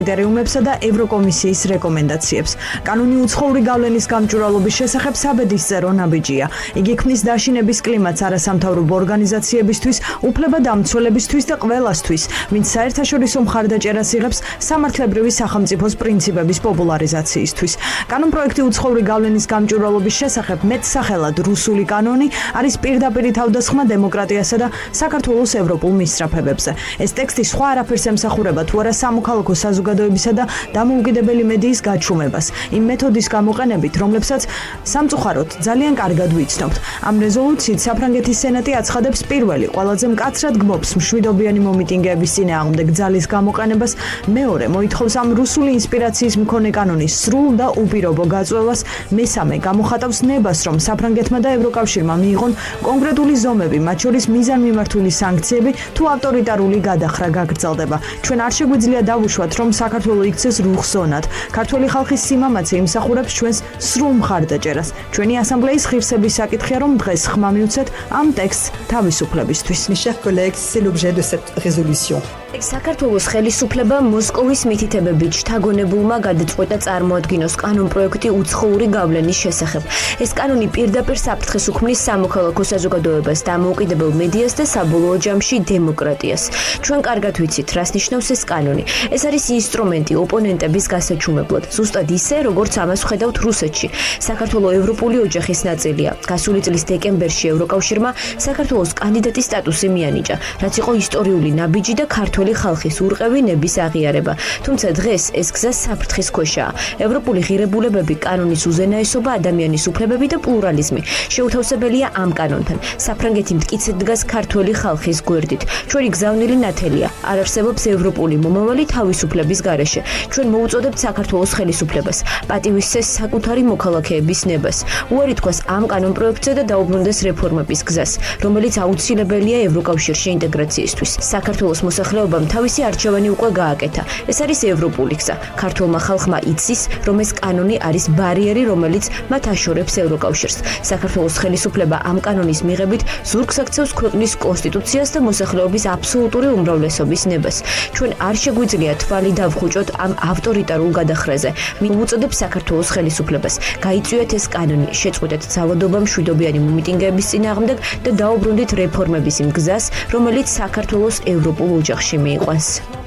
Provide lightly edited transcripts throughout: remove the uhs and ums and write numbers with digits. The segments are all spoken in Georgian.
კრიტერიუმებსა და ევროკომისიის რეკომენდაციებს. კანონი უცხოური გავლენის გამჭვირვალობის შესახებ საბედის წერო ნაბიჯია. იგი ქმნის დაშინების კლიმატს არასამთავრობო ორგანიზაციებისთვის, უფლებადამცველებისთვის და ყველასთვის, ვინც საერთაშორისო მხარდაჭერას იღებს სამართლებრივი სახელმწიფოს პრინციპების პოპულარიზაციისთვის. კანონპროექტი უცხოური გავლენის გამჭვირვალობის შესახებ მეტსახელად რუსული კანონი არის პირდაპირი თავდასხმა დემოკრატიასა და საქართველოს ევროპულ მისწრაფებებზე. ეს ტექსტი სხვა არაფერს ემსახურება თუ არა სამოქალაქო საზოგადოებისა და დამოუკიდებელი მედიის გაჩუმებას, იმ მეთოდის გამოყენებით, რომლებსაც სამწუხაროდ ძალიან კარგად ვიცნობთ. ამ რეზოლუციით საფრანგეთის სენატი აცხადებს პირველი, ყველაზე მკაცრად გმობს მშვიდობიანი მომიტინგეების წინააღმდეგ ძალის გამოყენებას, მეორე მოითხოვს ამ რუსული ინსპირაციის მქონე კანონის სრულ და უპირობო გაწვევას, მესამე გამოხატავს ნებას, რომ საფრანგეთმა და ევროკავშირმა მიიღონ კონკრეტული ზომები, მათ შორის მიზანმიმართული სანქციები თუ ავტორიტარული გადახრა გაგრძელდება. ჩვენ არ შეგვიძლია დავუშვათ, რომ საქართველოს იქცეს რუხ ზონად. ქართველი ხალხის სიმამაცე იმსახურებს ჩვენს სრულ მხარდაჭერას. ჩვენი ასამბლეის ღირსების საკითხია, რომ დღეს ხმა მივცეთ ამ ტექსტს თავისუფლებისთვის. Mes chers collègues, c'est l'objet de cette résolution. საქართველოს ხელისუფლება მოსკოვის მითითებებით შთაგონებულმა გადაწყვეტა წარმოადგინოს კანონპროექტი უცხოური გავლენის შესახებ. ეს კანონი პირდაპირ საფრთხეს უქმნის სამოქალაქო საზოგადოებას, დამოუკიდებელ მედიას და საბოლოო ჯამში დემოკრატიას. ჩვენ კარგად ვიცით, რას ნიშნავს ეს კანონი. ეს არის ინსტრუმენტი ოპონენტების გასაჩუმებლად, ზუსტად ისე, როგორც ამას ვხედავთ რუსეთში. საქართველოს ევროპული ოჯახის ნაწილია. გასული წლის დეკემბერში ევროკავშირმა საქართველოს კანდიდატის სტატუსი მიანიჭა, რაც იყო ისტორიული ნაბიჯი და ქართველი ხალხის ურყევი ნების აღიარება. თუმცა დღეს ეს გზა საფრთხის ქვეშაა. ევროპული ღირებულებები, კანონის უზენაესობა, ადამიანის უფლებები და პლურალიზმი შეუთავსებელია ამ კანონთან. საფრანგეთი მტკიცედ დგას ქართველი ხალხის გვერდით. ჩვენი გზავნილი ნათელია. არ არსებობს ევროპული მომავალი თავისუფლების გარეშე. ჩვენ მოუწოდებთ საქართველოს ხელისუფლებას, პატივისცეს საკუთარი მოქალაქეების ნებას. უარი თქვას ამ კანონპროექტზე და დაუბრუნდეს რეფორმების გზას, რომელიც აუცილებელია ევროკავშირში ინტეგრაციისთვის. საქართველოს მოსახლეობამ თავისი არჩევანი უკვე გააკეთა. ეს არის ევროპული გზა. ქართულმა ხალხმა იცის, რომ ეს კანონი არის ბარიერი, რომელიც მათ აშორებს ევროკავშირს. საქართველოს ხელისუფლება ამ კანონის მიღებით ზურგს აქცევს ქვეყნის კონსტიტუციას და მოსახლეობის აბსოლუტური უმრავლესობის ნებას. ჩვენ არ შეგვიძლია თვალი დავხუჭოთ ამ ავტორიტარულ გადახრაზე. მივუწოდებ საქართველოს ხელისუფლებას, გაიწვიეთ ეს კანონი, შეწყვეტეთ ძალადობა მშვიდობიანი მომიტინგეების წინააღმდეგ და დაუბრუნდით რეფორმების იმ გზას, რომელიც საქართველოს ევროპულ ოჯახში მიიყვანს.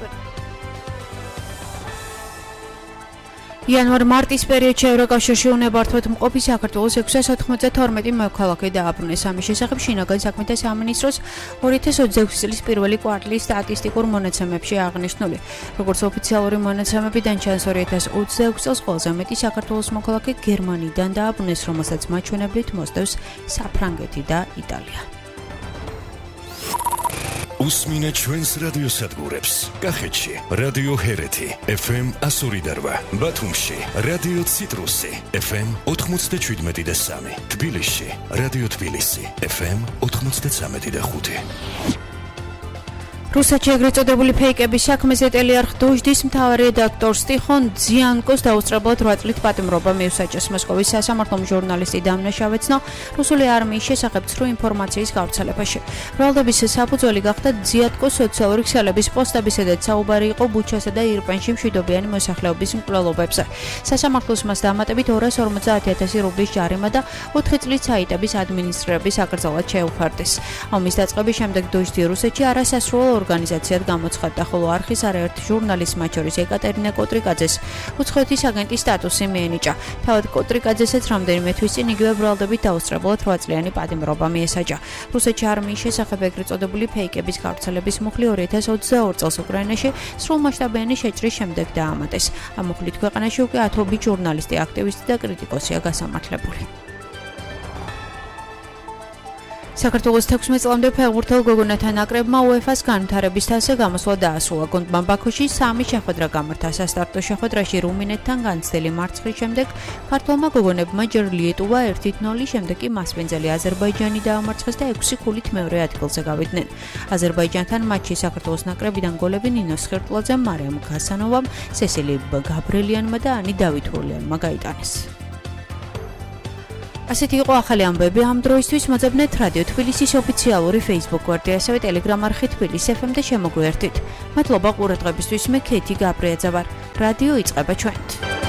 იანვარ-მარტის პერიოდში ევროკავშირში უნებართვოდ მყოფი საქართველოს 692 მოქალაქე დააბრუნეს. ამის შესახებ შინაგან საქმეთა სამინისტროს 2026 წლის პირველი კვარტლის სტატისტიკურ მონაცემებში აღნიშნული. როგორც ოფიციალური მონაცემებიდან ჩანს, 2026 წელს ყველაზე მეტი საქართველოს მოქალაქე გერმანიიდან დააბრუნეს, რომელსაც მაჩვენებლით მოსდევს საფრანგეთი და იტალია. უსმინე ჩვენს რადიოსადგურებს. კახეთში რადიო ჰერეთი FM 102.8, ბათუმში რადიო ციტრუსი FM 97.3, თბილისში რადიო თბილისი FM 93.5. რუსეთში ეგრეთ წოდებული ფეიკების საქმეზე ტელეარხ დოჟდის მთავარი რედაქტორ სტიხონ ძიანკოს დაუსწრებლად 8 წლით პატიმრობა მიუსაჯეს. მოსკოვის სასამართლომ ჟურნალისტი დამნაშავეცნო რუსული არმიის შესახებ ცრუ ინფორმაციის გავრცელებაში. ბრალდების საფუძველი გახდა ძიატკოს სოციალური ქსელების პოსტებისა და საუბარი იყო ბუჩასა და ირპენში მშვიდობიანი მოსახლეობის მკვლელობებზე. სასამართლოს მას დამატებით 250,000 რუბლის ჯარიმა და 4 წლის საიტების ადმინისტრირების აკრძალვად შეუფარდეს. ომის დაწყების შემდეგ დოჟდი რუსეთში არასასრულ ორგანიზაციად გამოცხადდა, ხოლო არხის არაერთი ჟურნალისტ, მათ შორის ეკატერინა კოტრიკაძეს, უცხოეთის აგენტის სტატუსი მიენიჭა. თავად კოტრიკაძესაც რამდენიმე თვის წინ იგივე ბრალდებით დაუსწრებლად 8 წლიანი პატიმრობა მიესაჯა. რუსეთში არმიის შესახებ ეგრეთ წოდებული ფეიკების გავრცელების მუხლი 2022 წელს უკრაინაში სრულმასშტაბიანი შეჭრის შემდეგ დაამატეს. ამ მუხლით ქვეყანაში უკვე 10 ჟურნალისტი, აქტივისტი და კრიტიკოსია გასამართლებული. საქართველოს 16 წლამდე ფეხბურთელ გოგონათა ნაკრებმა UEFA-ს განვითარების თასზე გამოსვლა დაასრულა. გუნდმა ბაქოში 3 შეხვედრა გამართა. სასტარტო შეხვედრაში რუმინეთთან განცდელი მარცხის შემდეგ ქართველმა გოგონებმა ჯერ ლიეტუვა 1-0, შემდეგ კი მასპინძელი აზერბაიჯანი დაამარცხეს და 6 ქულით მეორე ადგილზე გავიდნენ. აზერბაიჯანთან მატჩში საქართველოს ნაკრებიდან გოლები ნინო სხირტლაძემ, მარიამ გასანოვამ, სესილი გაბრელიანმა და ანი დავითურლიანმა გაიტანეს. ასეთი იყო ახალი ამბები ამ დროისთვის. მოძებნეთ რადიო თბილისის ოფიციალური Facebook გვერდი, ასევე Telegram არხი თბილისი FM და შემოგვიერთით. მადლობა ყურადღებისთვის. მე ქეთი გაბრიაძე ვარ. რადიო იწყება ჩვენთ.